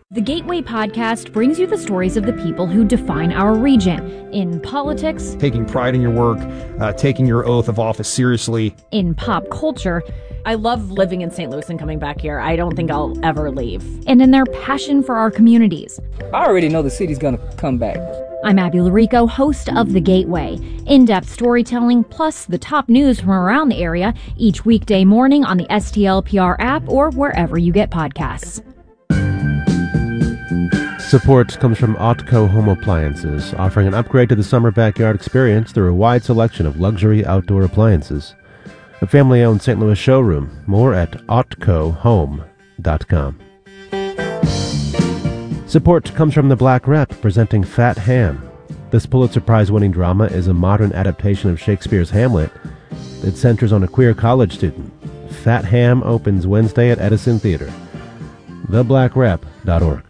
The Gateway Podcast brings you the stories of the people who define our region in politics, taking pride in your work, taking your oath of office seriously, in pop culture. I love living in St. Louis and coming back here. I don't think I'll ever leave. And in their passion for our communities. I already know the city's gonna come back. I'm Abby Larico, host of The Gateway. In-depth storytelling plus the top news from around the area each weekday morning on the STLPR app or wherever you get podcasts. Support comes from Otco Home Appliances, offering an upgrade to the summer backyard experience through a wide selection of luxury outdoor appliances. A family-owned St. Louis showroom. More at otcohome.com. Support comes from The Black Rep, presenting Fat Ham. This Pulitzer Prize-winning drama is a modern adaptation of Shakespeare's Hamlet that centers on a queer college student. Fat Ham opens Wednesday at Edison Theater. TheBlackRep.org.